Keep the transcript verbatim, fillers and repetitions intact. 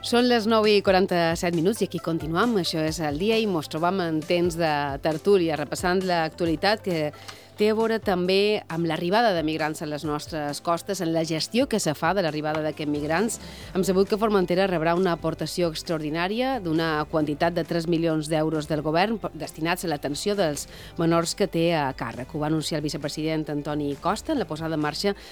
Són les nou i quaranta-set minuts i aquí continuem. Això és el dia i ens trobam en temps de tertúlia, repassant l'actualitat que té a veure també amb l'arribada de migrants a les nostres costes, en la gestió que se fa de l'arribada d'aquests migrants. Hem sabut que Formentera rebrà una aportació extraordinària d'una quantitat de tres milions d'euros del govern destinats a l'atenció dels menors que té a càrrec. Ho va anunciar el vicepresident Antoni Costa en la posada en marxa